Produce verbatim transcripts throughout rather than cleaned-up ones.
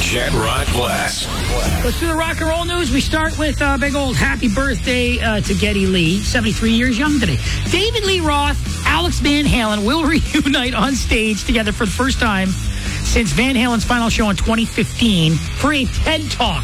Jet Rock Blast. Let's do the rock and roll news. We start with a uh, big old happy birthday uh, to Geddy Lee, seventy-three years young today. David Lee Roth, Alex Van Halen will reunite on stage together for the first time since Van Halen's final show in twenty fifteen for a TED Talk.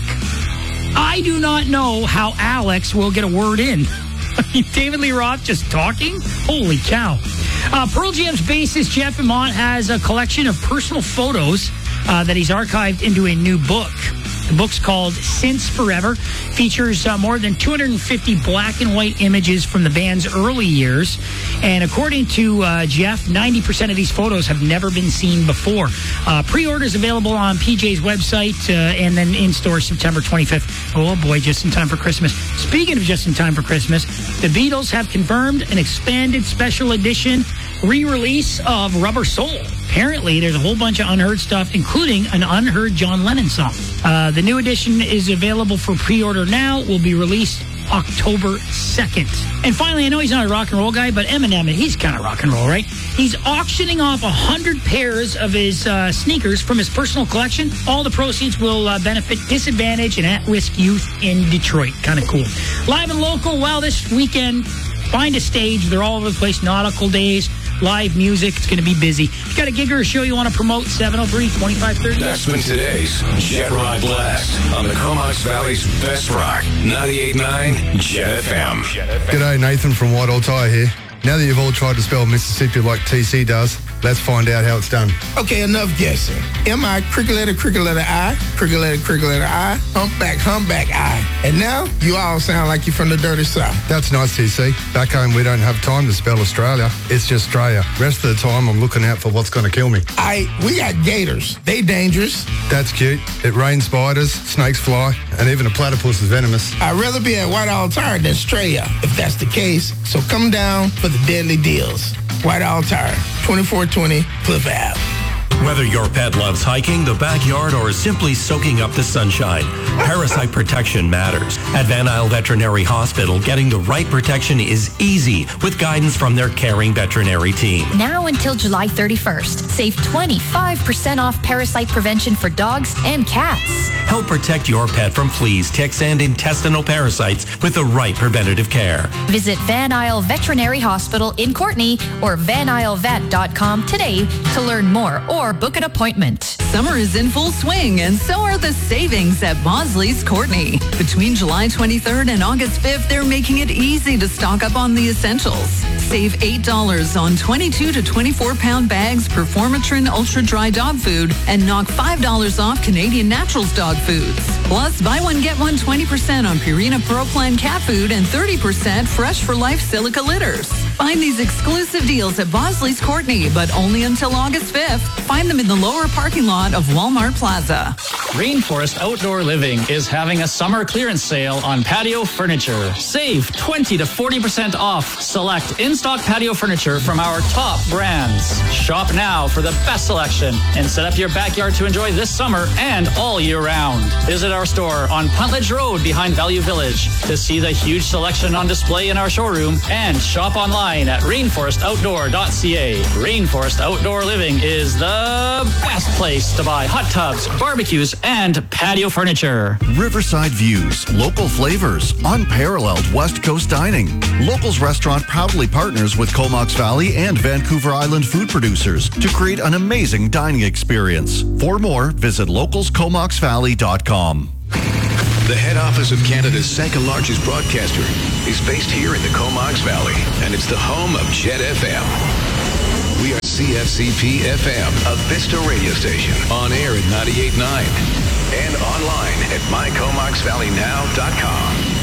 I do not know how Alex will get a word in. David Lee Roth just talking? Holy cow. Uh, Pearl Jam's bassist Jeff Immont has a collection of personal photos uh, that he's archived into a new book. The book's called Since Forever. Features uh, more than two hundred fifty black and white images from the band's early years. And according to uh, Jeff, ninety percent of these photos have never been seen before. Uh, pre-orders available on P J's website uh, and then in store September twenty-fifth. Oh boy, just in time for Christmas. Speaking of just in time for Christmas, the Beatles have confirmed an expanded special edition re-release of Rubber Soul. Apparently, there's a whole bunch of unheard stuff, including an unheard John Lennon song. Uh, the new edition is available for pre-order now. Will be released October second. And finally, I know he's not a rock and roll guy, but Eminem, he's kind of rock and roll, right? He's auctioning off one hundred pairs of his uh, sneakers from his personal collection. All the proceeds will uh, benefit disadvantaged and at-risk youth in Detroit. Kind of cool. Live and local, well, this weekend, find a stage. They're all over the place. Nautical Days, live music. It's going to be busy. If you got a gig or a show you want to promote, seven oh three, two five three oh. That's been today's Jet Rock Blast on the Comox Valley's best rock, ninety-eight point nine Jet F M. G'day, Nathan from Whitehall Tyre here. Now that you've all tried to spell Mississippi like T C does, let's find out how it's done. Okay, enough guessing. M I, cricket letter, cricket letter I, cricket letter, cricket letter I, humpback, humpback I. And now, you all sound like you're from the dirty south. That's nice, T C. Back home, we don't have time to spell Australia. It's just Australia. Rest of the time, I'm looking out for what's going to kill me. I, we got gators. They dangerous. That's cute. It rains spiders, snakes fly, and even a platypus is venomous. I'd rather be at Whitehall Tire than Straya, if that's the case. So come down for the deadly deals. Whitehall Tire, twenty-four twenty Cliff Ave. Whether your pet loves hiking, the backyard, or simply soaking up the sunshine, parasite protection matters. At Van Isle Veterinary Hospital, getting the right protection is easy with guidance from their caring veterinary team. Now until July thirty-first, save twenty-five percent off parasite prevention for dogs and cats. Help protect your pet from fleas, ticks, and intestinal parasites with the right preventative care. Visit Van Isle Veterinary Hospital in Courtney or van isle vet dot com today to learn more or book an appointment. Summer is in full swing, and so are the savings at Bosley's Courtney. Between July twenty-third and August fifth, they're making it easy to stock up on the essentials. Save eight dollars on twenty-two to twenty-four pound bags, Performatrin Ultra Dry dog food, and knock five dollars off Canadian Naturals dog foods. Plus, buy one, get one twenty percent on Purina Pro Plan cat food and thirty percent Fresh for Life silica litters. Find these exclusive deals at Bosley's Courtney, but only until August fifth. Find them in the lower parking lot of Walmart Plaza. Rainforest Outdoor Living is having a summer clearance sale on patio furniture. Save twenty to forty percent off select in-stock patio furniture from our top brands. Shop now for the best selection and set up your backyard to enjoy this summer and all year round. Visit our store on Puntledge Road behind Value Village to see the huge selection on display in our showroom and shop online at rainforest outdoor dot c a. Rainforest Outdoor Living is the best place to buy hot tubs, barbecues, and patio furniture. Riverside views, local flavors, unparalleled West Coast dining. Locals Restaurant proudly partners with Comox Valley and Vancouver Island food producers to create an amazing dining experience. For more, visit locals comox valley dot com. The head office of Canada's second largest broadcaster is based here in the Comox Valley, and it's the home of Jet F M. We are C F C P F M, a Vista radio station, on air at ninety-eight point nine and online at my comox valley now dot com.